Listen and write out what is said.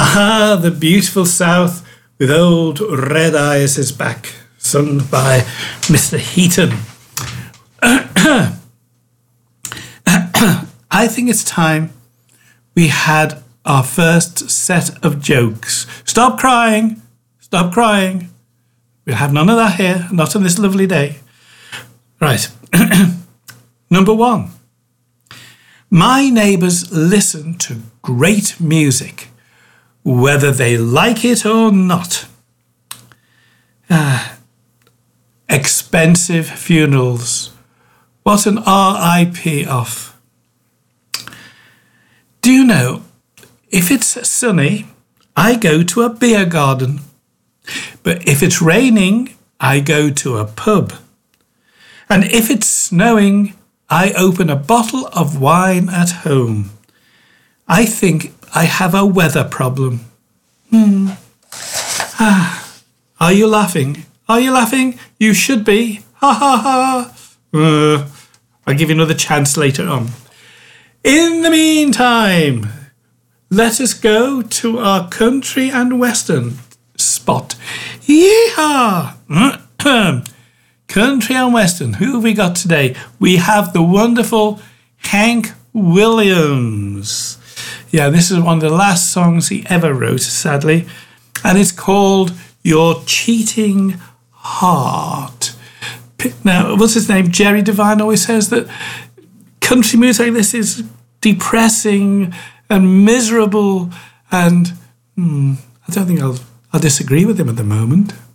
Ah, the beautiful South with Old Red Eyes is back, sung by Mr. Heaton. I think it's time we had our first set of jokes. Stop crying. Stop crying. We'll have none of that here, not on this lovely day. Right. Number one. My neighbours listen to great music, whether they like it or not. Expensive funerals. What an RIP off. Do you know, if it's sunny, I go to a beer garden. But if it's raining, I go to a pub. And if it's snowing, I open a bottle of wine at home. I think I have a weather problem. Are you laughing? Are you laughing? You should be. Ha ha ha. I'll give you another chance later on. In the meantime, let us go to our country and western spot. Yeehaw! Country and western. Who have we got today? We have the wonderful Hank Williams. Yeah, this is one of the last songs he ever wrote, sadly. And it's called Your Cheating Heart. Now, what's his name? Jerry Devine always says that country music like this is depressing and miserable. And I don't think I'll disagree with him at the moment.